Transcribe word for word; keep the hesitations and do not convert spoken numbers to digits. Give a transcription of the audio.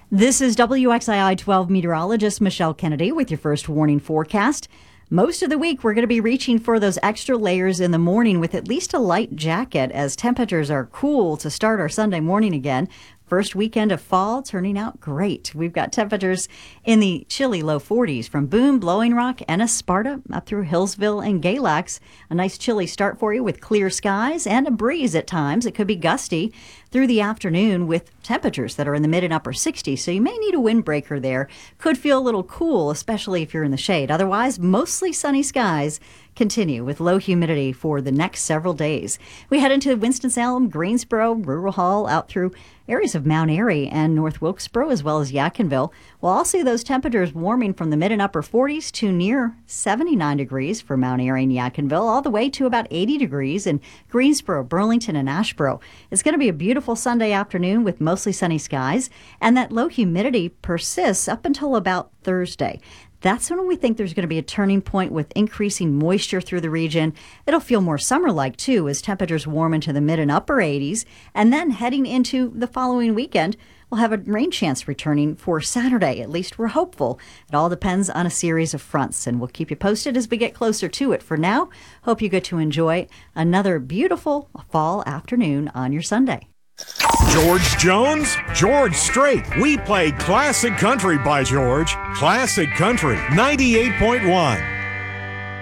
This is W X I I twelve meteorologist Michelle Kennedy with your first warning forecast. Most of the week, we're going to be reaching for those extra layers in the morning with at least a light jacket as temperatures are cool to start our Sunday morning again. First weekend of fall turning out great. We've got temperatures in the chilly low forties from Boone, Blowing Rock, Ennis, Sparta, up through Hillsville and Galax. A nice chilly start for you with clear skies and a breeze at times. It could be gusty through the afternoon with temperatures that are in the mid and upper sixties, so you may need a windbreaker there. Could feel a little cool, especially if you're in the shade. Otherwise, mostly sunny skies continue with low humidity for the next several days. We head into Winston-Salem, Greensboro, Rural Hall, out through areas of Mount Airy and North Wilkesboro, as well as Yadkinville. We'll all see those temperatures warming from the mid and upper forties to near seventy-nine degrees for Mount Airy and Yadkinville, all the way to about eighty degrees in Greensboro, Burlington, and Asheboro. It's going to be a beautiful Sunday afternoon with mostly sunny skies, and that low humidity persists up until about Thursday. That's when we think there's going to be a turning point with increasing moisture through the region. It'll feel more summer-like, too, as temperatures warm into the mid and upper eighties. And then heading into the following weekend, we'll have a rain chance returning for Saturday. At least we're hopeful. It all depends on a series of fronts, and we'll keep you posted as we get closer to it. For now, hope you get to enjoy another beautiful fall afternoon on your Sunday. George Jones, George Strait. We play classic country by George. Classic Country, ninety-eight point one.